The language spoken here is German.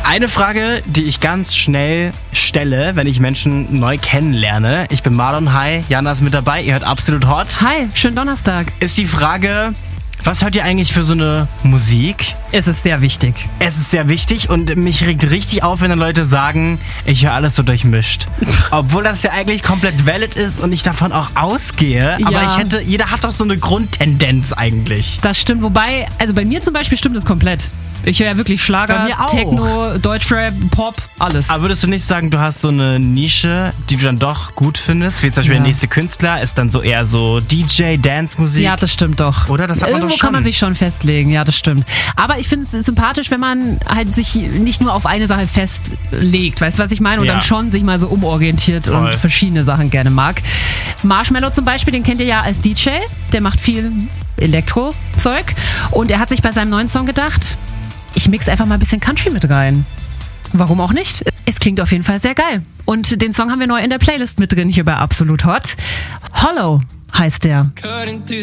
Eine Frage, die ich ganz schnell stelle, wenn ich Menschen neu kennenlerne. Ich bin Marlon, hi, Jana ist mit dabei, ihr hört Absolut Hot. Hi, schönen Donnerstag. Ist die Frage, was hört ihr eigentlich für so eine Musik? Es ist sehr wichtig. Es ist sehr wichtig und mich regt richtig auf, wenn dann Leute sagen, ich höre alles so durchmischt. Obwohl das ja eigentlich komplett valid ist und ich davon auch ausgehe. Ja. Aber jeder hat doch so eine Grundtendenz eigentlich. Das stimmt, wobei, also bei mir zum Beispiel stimmt es komplett. Ich höre ja wirklich Bei Schlager, mir auch. Techno, Deutschrap, Pop, alles. Aber würdest du nicht sagen, du hast so eine Nische, die du dann doch gut findest? Wie zum Beispiel Ja. der nächste Künstler ist dann so eher so DJ, Dance-Musik. Ja, das stimmt doch. Oder? Das hat man Irgendwo doch schon. kann man sich schon festlegen, ja, das stimmt. Aber ich finde es sympathisch, wenn man halt sich nicht nur auf eine Sache festlegt, weißt du, was ich meine? Und Ja. dann schon sich mal so umorientiert Voll. und verschiedene Sachen gerne mag. Marshmello zum Beispiel, den kennt ihr ja als DJ, der macht viel Elektro-Zeug und er hat sich bei seinem neuen Song gedacht, ich mix einfach mal ein bisschen Country mit rein. Warum auch nicht? Es klingt auf jeden Fall sehr geil. Und den Song haben wir neu in der Playlist mit drin, hier bei Absolut Hot. Hollow heißt der.